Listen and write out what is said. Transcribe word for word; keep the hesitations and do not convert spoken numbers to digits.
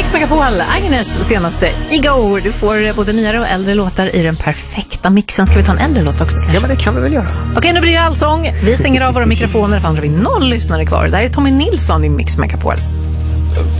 Mix Megapol, Agnes senaste Igår. Du får både nyare och äldre låtar i den perfekta mixen. Ska vi ta en äldre låt också? Kanske? Ja, men det kan vi väl göra. Okej, nu blir det allsång. Vi stänger av våra mikrofoner för andra har vi noll lyssnare kvar. Det här är Tommy Nilsson i Mix Megapol.